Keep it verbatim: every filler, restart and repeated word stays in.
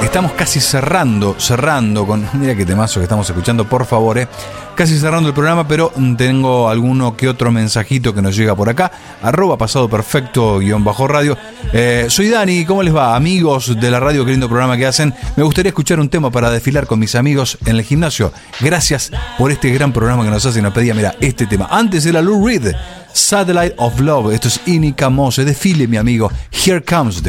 Estamos casi cerrando, cerrando con... Mira qué temazo que estamos escuchando, por favor, eh. Casi cerrando el programa, pero tengo alguno que otro mensajito que nos llega por acá. Arroba pasado perfecto guión bajo radio. Eh, soy Dani, ¿cómo les va? Amigos de la radio, qué lindo programa que hacen. Me gustaría escuchar un tema para desfilar con mis amigos en el gimnasio. Gracias por este gran programa que nos hacen. Nos pedía, mira, este tema. Antes era Lou Reed, Satellite of Love. Esto es Inika Mose. Desfile, mi amigo. Here Comes the